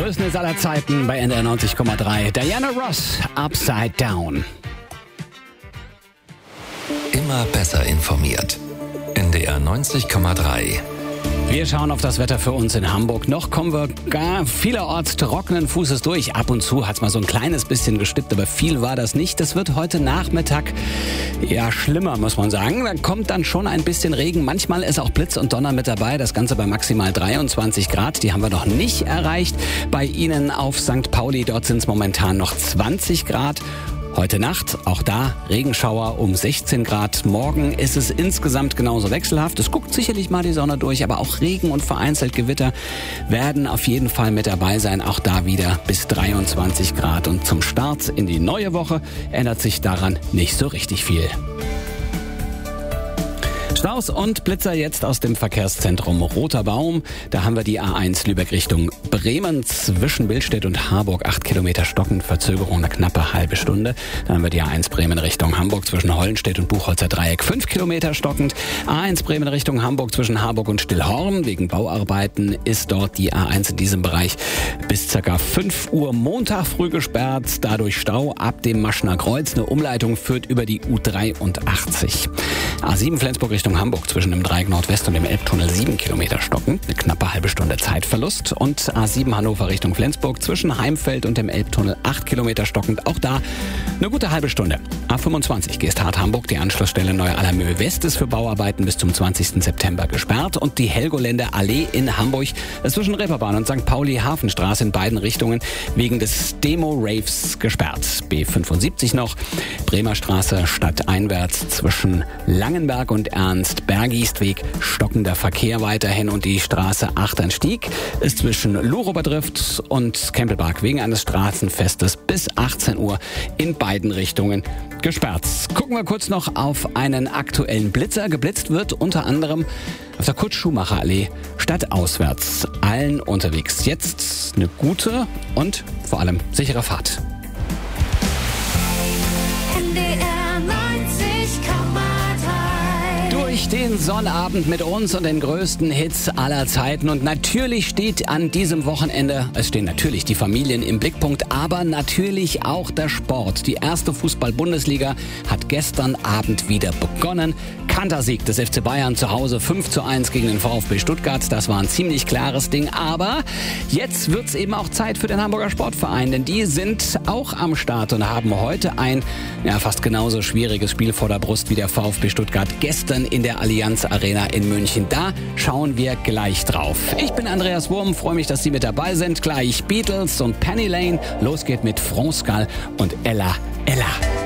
Größten Hits aller Zeiten bei NDR 90,3. Diana Ross, Upside Down. Immer besser informiert. NDR 90,3. Wir schauen auf das Wetter für uns in Hamburg. Noch kommen wir gar vielerorts trockenen Fußes durch. Ab und zu hat es mal so ein kleines bisschen gestippt, aber viel war das nicht. Das wird heute Nachmittag ja schlimmer, muss man sagen. Da kommt dann schon ein bisschen Regen. Manchmal ist auch Blitz und Donner mit dabei. Das Ganze bei maximal 23 Grad. Die haben wir noch nicht erreicht. Bei Ihnen auf St. Pauli, dort sind es momentan noch 20 Grad. Heute Nacht, auch da Regenschauer um 16 Grad. Morgen ist es insgesamt genauso wechselhaft. Es guckt sicherlich mal die Sonne durch, aber auch Regen und vereinzelt Gewitter werden auf jeden Fall mit dabei sein. Auch da wieder bis 23 Grad. Und zum Start in die neue Woche ändert sich daran nicht so richtig viel. Staus und Blitzer jetzt aus dem Verkehrszentrum Roter Baum. Da haben wir die A1 Lübeck Richtung Bremen zwischen Billstedt und Harburg. 8 Kilometer stockend, Verzögerung eine knappe halbe Stunde. Dann haben wir die A1 Bremen Richtung Hamburg zwischen Hollenstedt und Buchholzer Dreieck. 5 Kilometer stockend. A1 Bremen Richtung Hamburg zwischen Harburg und Stillhorn. Wegen Bauarbeiten ist dort die A1 in diesem Bereich bis ca. 5 Uhr Montag früh gesperrt. Dadurch Stau ab dem Maschner Kreuz. Eine Umleitung führt über die U83. A7 Flensburg Richtung Hamburg zwischen dem Dreieck Nordwest und dem Elbtunnel 7 Kilometer stockend. Eine knappe halbe Stunde Zeitverlust. Und A7 Hannover Richtung Flensburg zwischen Heimfeld und dem Elbtunnel 8 Kilometer stockend. Auch da eine gute halbe Stunde. A25 Geesthardt Hamburg. Die Anschlussstelle Neu-Allermöhe West ist für Bauarbeiten bis zum 20. September gesperrt. Und die Helgoländer Allee in Hamburg zwischen Reeperbahn und St. Pauli Hafenstraße in beiden Richtungen wegen des Demo-Raves gesperrt. B75 noch. Bremer Straße stadteinwärts zwischen Langenberg und Ernst-Bergiestweg stockender Verkehr weiterhin und die Straße Achternstieg ist zwischen Lurober-Drift und Kempelberg wegen eines Straßenfestes bis 18 Uhr in beiden Richtungen gesperrt. Gucken wir kurz noch auf einen aktuellen Blitzer. Geblitzt wird unter anderem auf der Kurt-Schumacher-Allee stadtauswärts. Allen unterwegs jetzt eine gute und vor allem sichere Fahrt. Durch den Sonnabend mit uns und den größten Hits aller Zeiten. Und natürlich steht an diesem Wochenende, es stehen natürlich die Familien im Blickpunkt, aber natürlich auch der Sport. Die erste Fußball-Bundesliga hat gestern Abend wieder begonnen. Kantersieg des FC Bayern zu Hause 5:1 gegen den VfB Stuttgart. Das war ein ziemlich klares Ding. Aber jetzt wird's eben auch Zeit für den Hamburger Sportverein, denn die sind auch am Start und haben heute ein fast genauso schwieriges Spiel vor der Brust wie der VfB Stuttgart gestern in der Allianz Arena in München. Da schauen wir gleich drauf. Ich bin Andreas Wurm, freue mich, dass Sie mit dabei sind. Gleich Beatles und Penny Lane. Los geht mit France Gall und Ella Ella.